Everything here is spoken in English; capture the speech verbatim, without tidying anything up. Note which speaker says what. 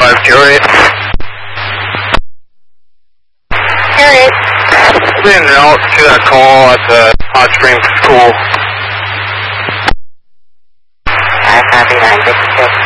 Speaker 1: five Harriet.
Speaker 2: Harriet.
Speaker 1: In route to that call at the Hot Springs School.
Speaker 2: I copy nine fifty-six.